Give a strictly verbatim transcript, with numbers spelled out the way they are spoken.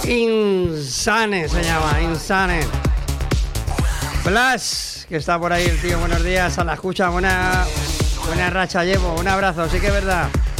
Insane se llama, Insane. Blas, que está por ahí el tío, buenos días, a la escucha, buena, buena racha llevo, un abrazo, sí que es verdad.